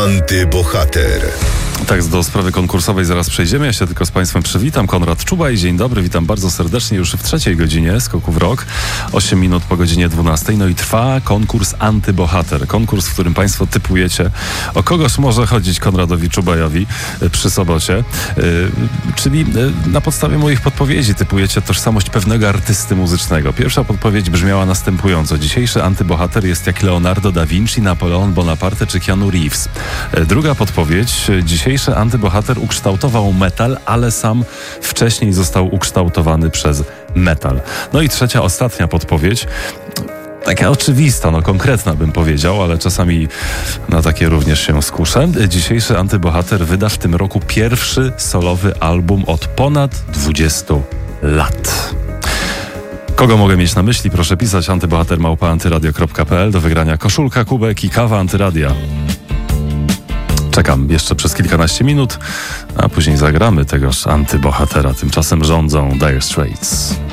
Antybohater. Tak, do sprawy konkursowej zaraz przejdziemy. Ja się tylko z Państwem przywitam. Konrad Czubaj, dzień dobry, witam bardzo serdecznie już w 3. godzinie Skoku w Rok, 8 minut po godzinie 12. No i trwa konkurs Antybohater. Konkurs, w którym Państwo typujecie, o kogoś może chodzić Konradowi Czubajowi przy sobocie. Czyli na podstawie moich podpowiedzi typujecie tożsamość pewnego artysty muzycznego. Pierwsza podpowiedź brzmiała następująco. Dzisiejszy antybohater jest jak Leonardo da Vinci, Napoleon Bonaparte czy Keanu Reeves. Druga podpowiedź. Dzisiejszy antybohater ukształtował metal, ale sam wcześniej został ukształtowany przez metal. No i trzecia, ostatnia podpowiedź. Taka oczywista, konkretna bym powiedział, ale czasami na takie również się skuszę. Dzisiejszy antybohater wyda w tym roku pierwszy solowy album od ponad 20 lat. Kogo mogę mieć na myśli? Proszę pisać antybohater@antyradio.pl. Do wygrania koszulka, kubek i kawa Antyradia. Czekam jeszcze przez kilkanaście minut, a później zagramy tegoż antybohatera. Tymczasem rządzą Dire Straits.